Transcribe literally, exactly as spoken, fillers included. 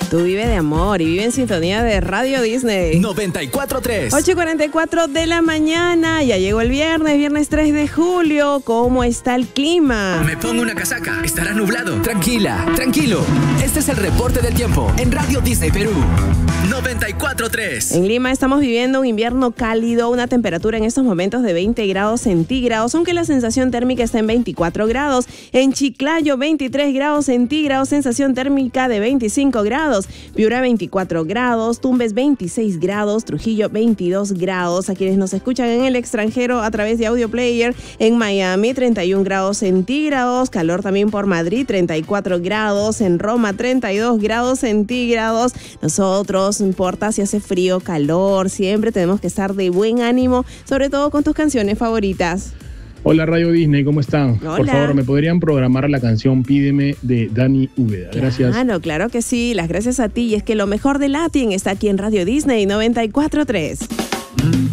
Tú vive de amor y vive en sintonía de Radio Disney. noventa y cuatro tres. ocho y cuarenta y cuatro de la mañana. Ya llegó el viernes, viernes tres de julio. ¿Cómo está el clima? Me pongo una casaca. Estará nublado. Tranquila, tranquilo. Este es el reporte del tiempo en Radio Disney Perú. noventa y cuatro tres. En Lima estamos viviendo un invierno cálido, una temperatura en estos momentos de veinte grados centígrados, aunque la sensación térmica está en veinticuatro grados. En Chiclayo, veintitrés grados centígrados, sensación térmica de veinticinco grados. Piura, veinticuatro grados. Tumbes, veintiséis grados. Trujillo, veintidós grados. A quienes nos escuchan en el extranjero a través de Audio Player, en Miami, treinta y un grados centígrados. Calor también por Madrid, treinta y cuatro grados. En Roma, treinta y dos grados centígrados. Nosotros, no importa si hace frío, calor, siempre tenemos que estar de buen ánimo, sobre todo con tus canciones favoritas. Hola Radio Disney, ¿cómo están? Hola. Por favor, ¿me podrían programar la canción Pídeme de Dani Úbeda? Gracias. Claro, claro que sí, las gracias a ti. Y es que lo mejor de Latin está aquí en Radio Disney noventa y cuatro tres.